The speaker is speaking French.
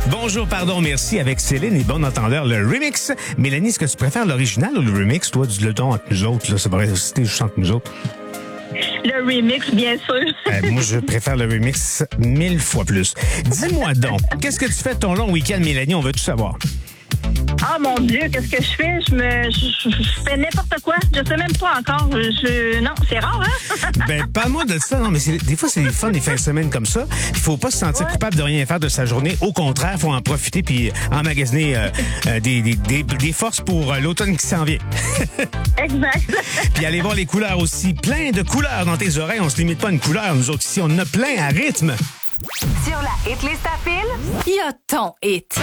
Bonjour, pardon, merci avec Céline et bon entendeur, le remix. Mélanie, est-ce que tu préfères l'original ou le remix? Toi, dis le ton entre nous autres, là, ça va rester juste entre nous autres. Le remix, bien sûr. Moi, je préfère le remix 1000 fois plus. Dis-moi donc, qu'est-ce que tu fais de ton long week-end, Mélanie? On veut tout savoir. Ah, mon Dieu, qu'est-ce que je fais? Je fais n'importe quoi. Je sais même pas encore. Non, c'est rare, hein? Ben, parle-moi de ça. Non, mais des fois, c'est le fun, les fins de semaine comme ça. Il faut pas se sentir coupable de rien faire de sa journée. Au contraire, il faut en profiter puis emmagasiner des forces pour l'automne qui s'en vient. Exact. Puis aller voir les couleurs aussi. Plein de couleurs dans tes oreilles. On se limite pas à une couleur. Nous autres ici, on en a plein à rythme. Sur la hitlist à fil, il y a ton hit.